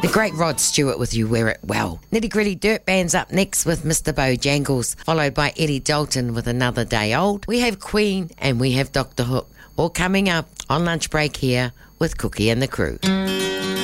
great Rod Stewart with You Wear It Well. Nitty Gritty Dirt Band's up next with Mr. Bojangles, followed by Eddie Dalton with Another Day Old. We have Queen and we have Dr. Hook, all coming up on lunch break here with Cookie and the crew.